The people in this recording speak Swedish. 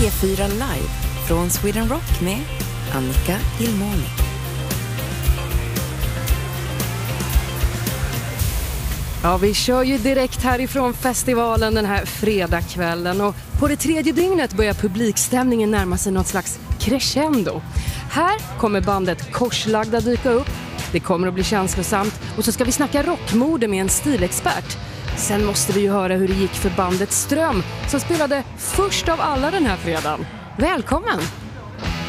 P4 Live från Sweden Rock med Annika Ilmoni. Ja, vi kör ju direkt härifrån festivalen den här fredagskvällen och på det tredje dygnet börjar publikstämningen närma sig något slags crescendo. Här kommer bandet Korslagda dyka upp, det kommer att bli känslosamt och så ska vi snacka rockmode med en stilexpert. Sen måste vi ju höra hur det gick för bandet Ström som spelade först av alla den här fredagen. Välkommen!